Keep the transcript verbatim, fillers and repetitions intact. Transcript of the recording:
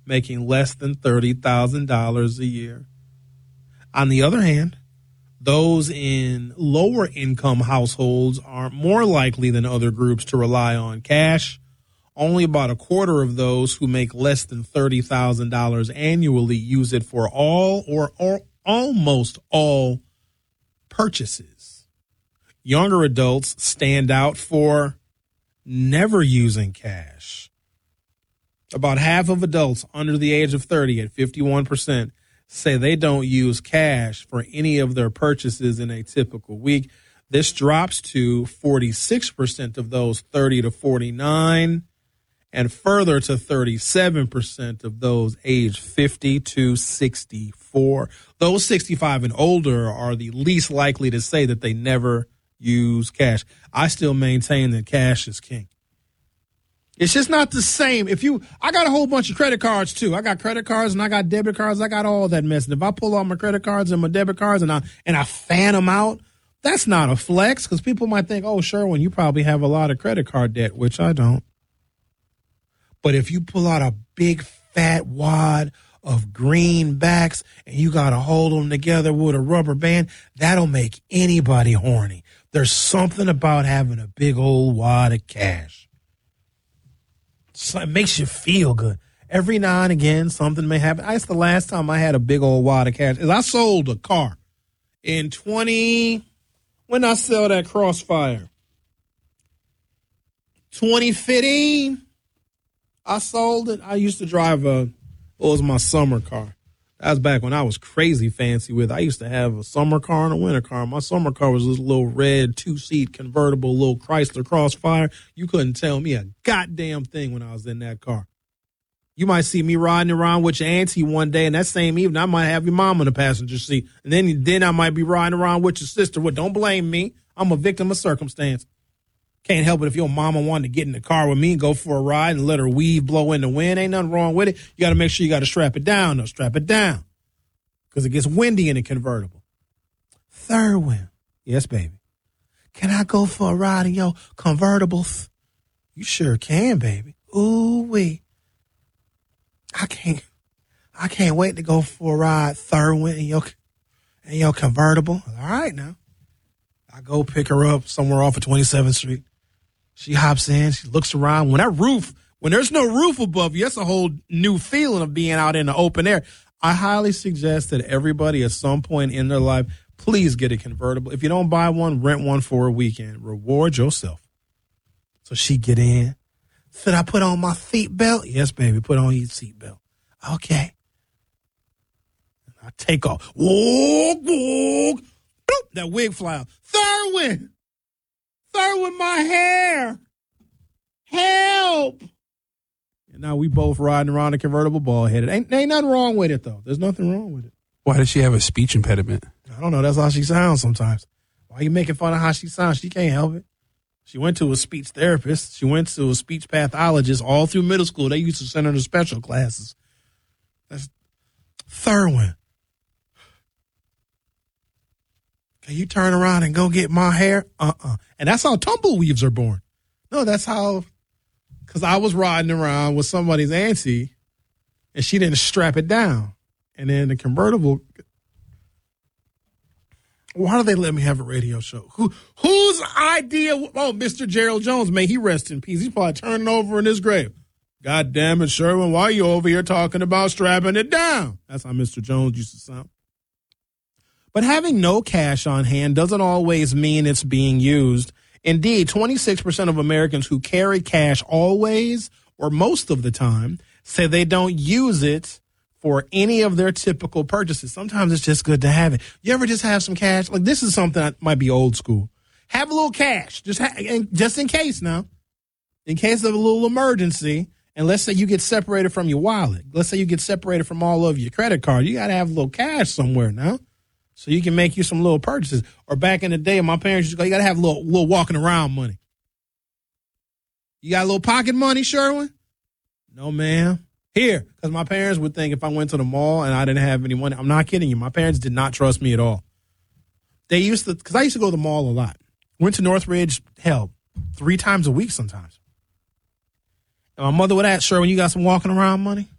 making less than thirty thousand dollars a year. On the other hand, those in lower income households are more likely than other groups to rely on cash. Only about a quarter of those who make less than thirty thousand dollars annually use it for all or, or almost all purchases. Younger adults stand out for never using cash. About half of adults under the age of thirty, at fifty-one percent, say they don't use cash for any of their purchases in a typical week. This drops to forty-six percent of those thirty to forty-nine, and further to thirty-seven percent of those aged fifty to sixty-four. Those sixty-five and older are the least likely to say that they never use cash. I still maintain that cash is king. It's just not the same. If you, I got a whole bunch of credit cards too. I got credit cards and I got debit cards. I got all that mess. And if I pull out my credit cards and my debit cards and I and I fan them out, that's not a flex, because people might think, oh, Sherwin, you probably have a lot of credit card debt, which I don't. But if you pull out a big fat wad of greenbacks and you got to hold them together with a rubber band, that'll make anybody horny. There's something about having a big old wad of cash. So it makes you feel good. Every now and again, something may happen. That's the last time I had a big old wad of cash. Is I sold a car in twenty. When I sell that Crossfire, twenty fifteen. I sold it. I used to drive a. What was my summer car? That was back when I was crazy fancy with. I used to have a summer car and a winter car. My summer car was this little red two-seat convertible little Chrysler Crossfire. You couldn't tell me a goddamn thing when I was in that car. You might see me riding around with your auntie one day, and that same evening I might have your mom in the passenger seat. And then, then I might be riding around with your sister. Well, don't blame me. I'm a victim of circumstance. Can't help it if your mama wanted to get in the car with me and go for a ride and let her weave blow in the wind. Ain't nothing wrong with it. You got to make sure you got to strap it down, though. Strap it down, because it gets windy in a convertible. Third win. Yes, baby. Can I go for a ride in your convertible? You sure can, baby. Ooh-wee. I can't, I can't wait to go for a ride, third win in your, in your convertible. All right, now. I go pick her up somewhere off of twenty-seventh Street. She hops in. She looks around. When that roof, when there's no roof above you, that's a whole new feeling of being out in the open air. I highly suggest that everybody at some point in their life, please get a convertible. If you don't buy one, rent one for a weekend. Reward yourself. So she get in. Should I put on my seat belt? Yes, baby. Put on your seat belt. Okay. I take off. Walk, walk. Boop, that wig fly out. Third win. Third win, my hair. Help. And now we both riding around a convertible bald headed. Ain't, ain't nothing wrong with it, though. There's nothing wrong with it. Why does she have a speech impediment? I don't know. That's how she sounds sometimes. Why are you making fun of how she sounds? She can't help it. She went to a speech therapist. She went to a speech pathologist all through middle school. They used to send her to special classes. That's third one. Can you turn around and go get my hair? Uh-uh. And that's how tumbleweaves are born. No, that's how, because I was riding around with somebody's auntie, and she didn't strap it down. And then the convertible, why do they let me have a radio show? Who Whose idea? Oh, Mister Gerald Jones, may he rest in peace. He's probably turning over in his grave. God damn it, Sherwin, why are you over here talking about strapping it down? That's how Mister Jones used to sound. But having no cash on hand doesn't always mean it's being used. Indeed, twenty-six percent of Americans who carry cash always or most of the time say they don't use it for any of their typical purchases. Sometimes it's just good to have it. You ever just have some cash? Like, this is something that might be old school. Have a little cash, just ha- just in case now, in case of a little emergency. And let's say you get separated from your wallet. Let's say you get separated from all of your credit card. You got to have a little cash somewhere now, so you can make you some little purchases. Or back in the day, my parents used to go, you got to have a little, little walking around money. You got a little pocket money, Sherwin? No, ma'am. Here, because my parents would think if I went to the mall and I didn't have any money, I'm not kidding you. My parents did not trust me at all. They used to, because I used to go to the mall a lot. Went to Northridge, hell, three times a week sometimes. And my mother would ask, Sherwin, you got some walking around money?